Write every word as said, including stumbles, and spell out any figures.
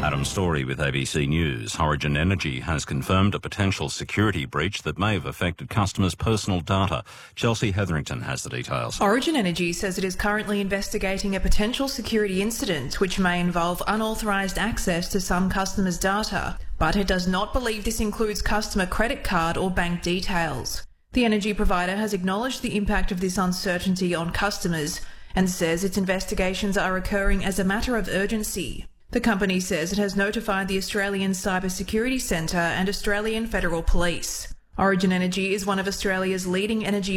Adam Story with A B C News. Origin Energy has confirmed a potential security breach that may have affected customers' personal data. Chelsea Hetherington has the details. Origin Energy says it is currently investigating a potential security incident which may involve unauthorised access to some customers' data, but it does not believe this includes customer credit card or bank details. The energy provider has acknowledged the impact of this uncertainty on customers and says its investigations are occurring as a matter of urgency. The company says it has notified the Australian Cyber Security Centre and Australian Federal Police. Origin Energy is one of Australia's leading energy